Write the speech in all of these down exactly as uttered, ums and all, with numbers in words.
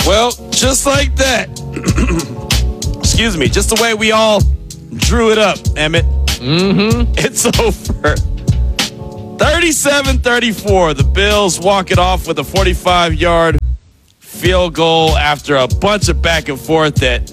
Well, just like that. Excuse me. Just the way we all drew it up, Emmett. Mm-hmm. It's over. thirty-seven thirty-four. The Bills walk it off with a forty-five-yard field goal after a bunch of back and forth that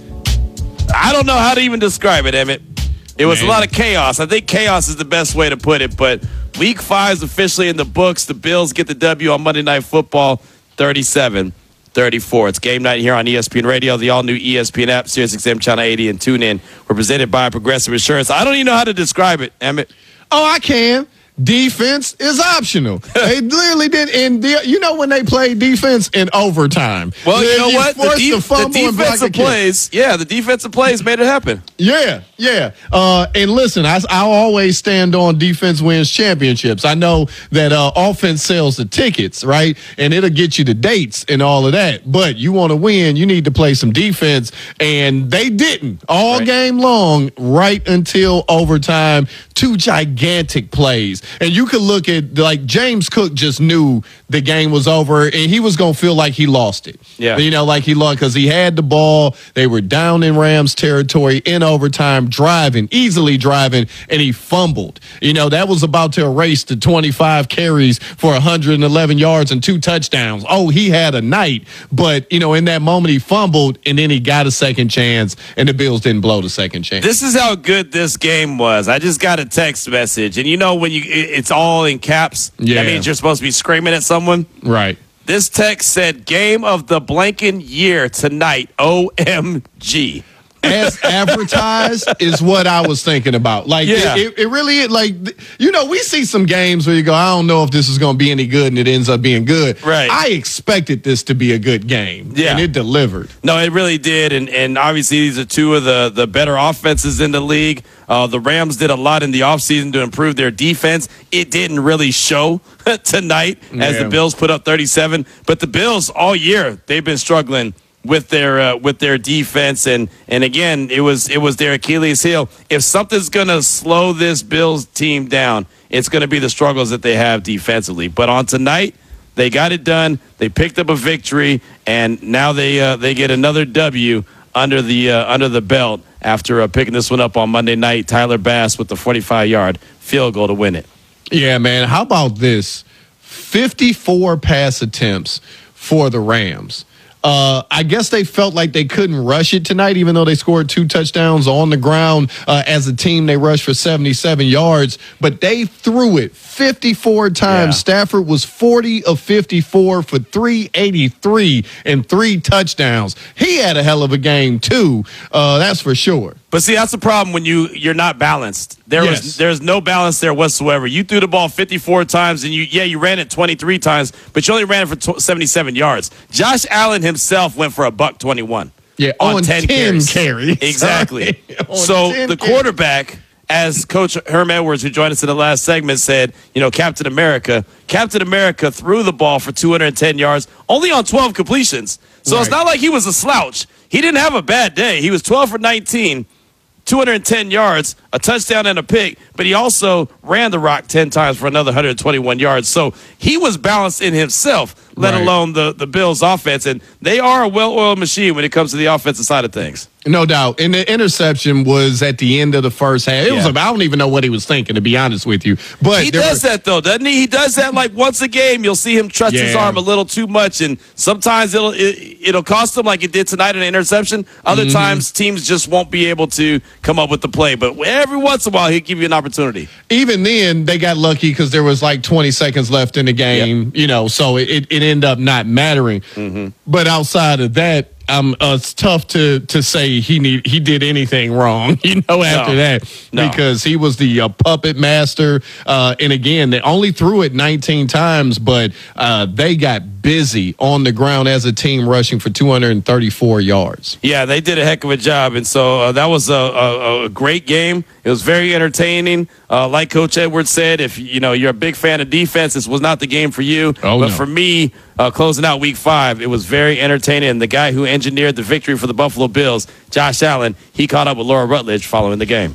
I don't know how to even describe it, Emmett. It was Man. a lot of chaos. I think chaos is the best way to put it, but week five is officially in the books. The Bills get the W on Monday Night Football, thirty-seven thirty-four. It's game night here on E S P N Radio, the all-new E S P N app, SiriusXM Channel eighty, and TuneIn. We're presented by Progressive Insurance. I don't even know how to describe it, Emmett. Oh, I can. Defense is optional. They literally did. And the, you know when they play defense in overtime. Well, you know you what? The, de- the defensive plays, yeah, the defensive plays made it happen. Yeah, yeah. Uh, and listen, I, I always stand on defense wins championships. I know that uh, offense sells the tickets, right? And it'll get you the dates and all of that. But you want to win, you need to play some defense. And they didn't all right. game long, right until overtime. Two gigantic plays. And you could look at, like, James Cook just knew the game was over, and he was going to feel like he lost it. Yeah. You know, like he lost because he had the ball. They were down in Rams territory in overtime, driving, easily driving, and he fumbled. You know, that was about to erase the twenty-five carries for one hundred eleven yards and two touchdowns. Oh, he had a night. But, you know, in that moment, he fumbled, and then he got a second chance, and the Bills didn't blow the second chance. This is how good this game was. I just got a text message, and you know when you it's all in caps, yeah. that means you're supposed to be screaming at someone. Right. This text said, game of the blanking year tonight, O M G. As advertised is what I was thinking about. Like, yeah. it, it really, like, you know, we see some games where you go, I don't know if this is going to be any good, and it ends up being good. Right. I expected this to be a good game, yeah. and it delivered. No, it really did, and and obviously these are two of the, the better offenses in the league. Uh, the Rams did a lot in the offseason to improve their defense. It didn't really show tonight as yeah. the Bills put up thirty-seven, but the Bills all year, they've been struggling with their uh, with their defense, and and again it was it was their Achilles heel. If something's gonna slow this Bills team down, it's gonna be the struggles that they have defensively. But on tonight, they got it done. They picked up a victory, and now they uh, they get another W under the uh, under the belt after uh, picking this one up on Monday night. Tyler Bass with the forty-five-yard field goal to win it. Yeah, man. How about this? fifty-four pass attempts for the Rams. Uh, I guess they felt like they couldn't rush it tonight, even though they scored two touchdowns on the ground. Uh, as a team, they rushed for seventy-seven yards, but they threw it fifty-four times. Yeah. Stafford was forty of fifty-four for three eighty-three and three touchdowns. He had a hell of a game, too. Uh, that's for sure. But see, that's the problem when you you're not balanced. There yes. was there's no balance there whatsoever. You threw the ball fifty-four times, and you yeah you ran it twenty-three times, but you only ran it for seventy-seven yards. Josh Allen himself went for a buck twenty-one. Yeah, on, on ten, ten carries. carries. Exactly. So the quarterback, as Coach Herm Edwards, who joined us in the last segment, said, you know, Captain America, Captain America threw the ball for two hundred ten yards, only on twelve completions. So right. It's not like he was a slouch. He didn't have a bad day. He was twelve for nineteen. two hundred ten yards, a touchdown and a pick, but he also ran the rock ten times for another one hundred twenty-one yards. So he was balanced in himself, let right. alone the, the Bills' offense. And they are a well-oiled machine when it comes to the offensive side of things. No doubt. And the interception was at the end of the first half. It yeah. was about, I don't even know what he was thinking, to be honest with you. But he does were, that, though, doesn't he? He does that like once a game. You'll see him trust yeah. his arm a little too much, and sometimes it'll it, it'll cost him like it did tonight in an interception. Other mm-hmm. times, teams just won't be able to come up with the play. But every once in a while, he'll give you an opportunity. Even then, they got lucky because there was like twenty seconds left in the game, yep. you know, so it, it ended up not mattering. Mm-hmm. But outside of that, Um, uh, it's tough to to say he need he did anything wrong, you know, after no, that, no. because he was the uh, puppet master. Uh, and again, they only threw it nineteen times, but uh, they got busy on the ground as a team, rushing for two hundred thirty-four yards. Yeah, they did a heck of a job, and so uh, that was a, a, a great game. It was very entertaining. Uh, like Coach Edwards said, if you know you're a big fan of defense, this was not the game for you. Oh, but no. for me, uh, closing out Week Five, it was very entertaining. And the guy who engineered the victory for the Buffalo Bills, Josh Allen, he caught up with Laura Rutledge following the game.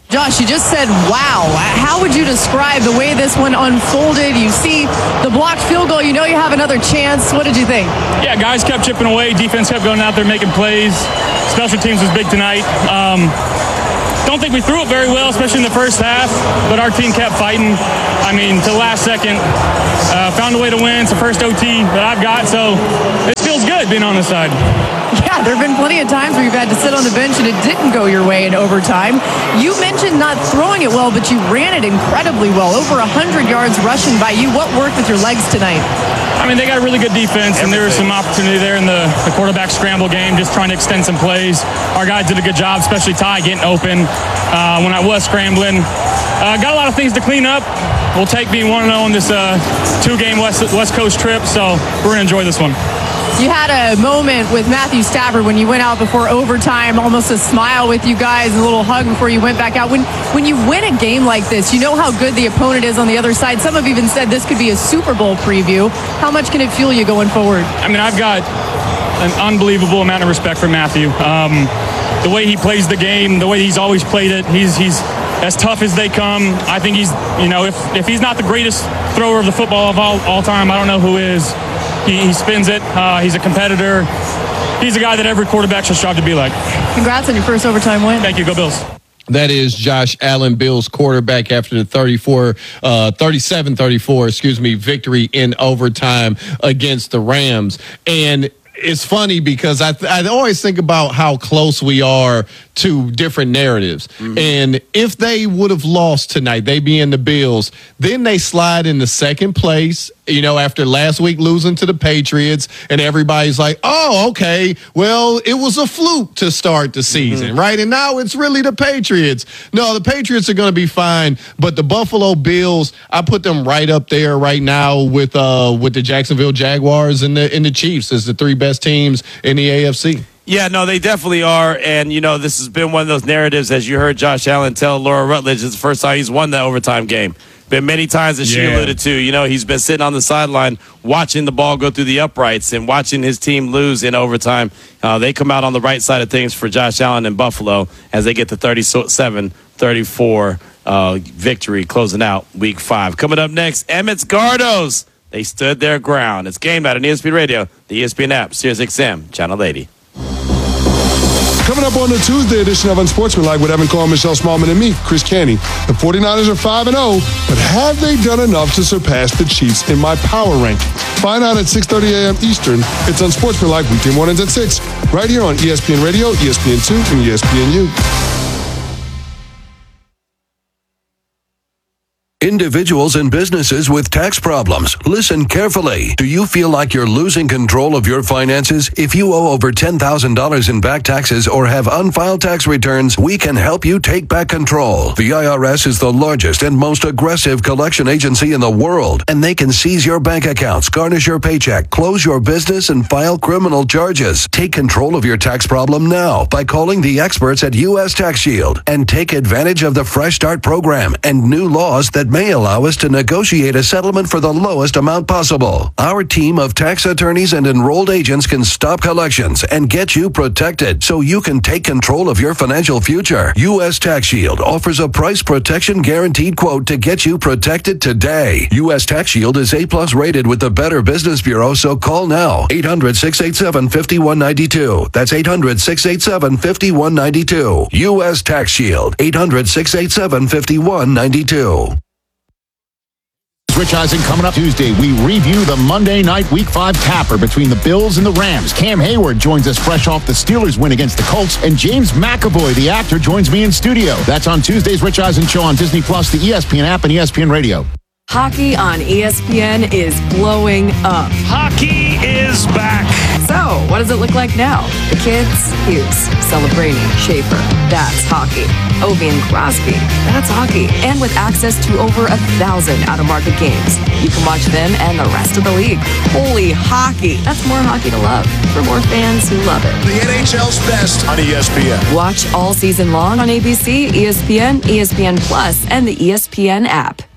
Josh, you just said, wow. How would you describe the way this one unfolded? You see the blocked field goal. You know you have another chance. What did you think? Yeah, guys kept chipping away. Defense kept going out there making plays. Special teams was big tonight. Um, don't think we threw it very well, especially in the first half, but our team kept fighting. I mean, to the last second, uh, found a way to win. It's the first O T that I've got, so it feels good being on this side. Yeah, there have been plenty of times where you've had to sit on the bench and it didn't go your way in overtime. You mentioned not throwing it well, but you ran it incredibly well. Over one hundred yards rushing by you. What worked with your legs tonight? I mean, they got a really good defense, and there was some opportunity there in the, the quarterback scramble game, just trying to extend some plays. Our guys did a good job, especially Ty getting open uh, when I was scrambling. Uh, got a lot of things to clean up. We'll take being one and oh on this uh, two-game West, West Coast trip, so we're going to enjoy this one. You had a moment with Matthew Stafford when you went out before overtime, almost a smile with you guys, a little hug before you went back out. When when you win a game like this, you know how good the opponent is on the other side. Some have even said this could be a Super Bowl preview. How much can it fuel you going forward? I mean, I've got an unbelievable amount of respect for Matthew. Um, the way he plays the game, the way he's always played it, he's he's as tough as they come. I think he's, you know, if, if he's not the greatest thrower of the football of all, all time, I don't know who is. He, he spins it. Uh, he's a competitor. He's a guy that every quarterback should strive to be like. Congrats on your first overtime win. Thank you. Go Bills. That is Josh Allen, Bills quarterback, after the thirty-four, uh, thirty-seven thirty-four, excuse me, victory in overtime against the Rams. And it's funny because I, th- I always think about how close we are to different narratives. Mm-hmm. And if they would have lost tonight, they being the Bills, then they slide into second place, you know, after last week losing to the Patriots, and everybody's like, oh, okay, well, it was a fluke to start the season, mm-hmm. right? And now it's really the Patriots. No, the Patriots are going to be fine, but the Buffalo Bills, I put them right up there right now with uh with the Jacksonville Jaguars and the and the Chiefs as the three best teams in the A F C. Yeah, no, they definitely are. And, you know, this has been one of those narratives, as you heard Josh Allen tell Laura Rutledge, it's the first time he's won that overtime game. Been many times, as yeah. she alluded to, you know, he's been sitting on the sideline watching the ball go through the uprights and watching his team lose in overtime. Uh, they come out on the right side of things for Josh Allen in Buffalo as they get the thirty-seven thirty-four uh, victory closing out week five. Coming up next, Emmett's Gardos. They stood their ground. It's Game Night on E S P N Radio, the E S P N app, Sirius X M, Channel eighty. Coming up on the Tuesday edition of Unsportsmanlike with Evan Cohen, Michelle Smallman, and me, Chris Canty. The 49ers are five and oh, but have they done enough to surpass the Chiefs in my power ranking? Find out at six thirty a.m. Eastern. It's Unsportsmanlike weekday mornings at six, right here on E S P N Radio, E S P N two, and E S P N U. Individuals and businesses with tax problems, listen carefully. Do you feel like you're losing control of your finances? If you owe over ten thousand dollars in back taxes or have unfiled tax returns, we can help you take back control. The I R S is the largest and most aggressive collection agency in the world, and they can seize your bank accounts, garnish your paycheck, close your business, and file criminal charges. Take control of your tax problem now by calling the experts at U S Tax Shield and take advantage of the Fresh Start program and new laws that may allow us to negotiate a settlement for the lowest amount possible. Our team of tax attorneys and enrolled agents can stop collections and get you protected so you can take control of your financial future. U S Tax Shield offers a price protection guaranteed quote to get you protected today. U S Tax Shield is A-plus rated with the Better Business Bureau, so call now. eight hundred, six eight seven, five one nine two. That's eight hundred, six eight seven, five one nine two. U S Tax Shield. eight hundred, six eight seven, five one nine two. Rich Eisen coming up Tuesday. We review the Monday night Week five tapper between the Bills and the Rams. Cam Hayward joins us fresh off the Steelers win against the Colts. And James McAvoy, the actor, joins me in studio. That's on Tuesday's Rich Eisen Show on Disney Plus, the E S P N app, and E S P N Radio. Hockey on E S P N is blowing up. Hockey is back. So, what does it look like now? The kids, Hughes, Celebrini, Schaefer. That's hockey. Ovi and Crosby. That's hockey. And with access to over a thousand out-of-market games, you can watch them and the rest of the league. Holy hockey. That's more hockey to love for more fans who love it. The N H L's best on E S P N. Watch all season long on A B C, E S P N, E S P N Plus, and the E S P N app.